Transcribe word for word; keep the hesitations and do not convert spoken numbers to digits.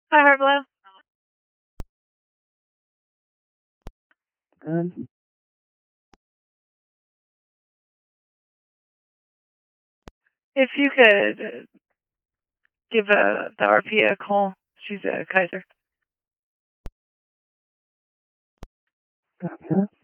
Hi, Herblo. Good. If you could uh, give uh, the R P a call, she's a Kaiser. Okay.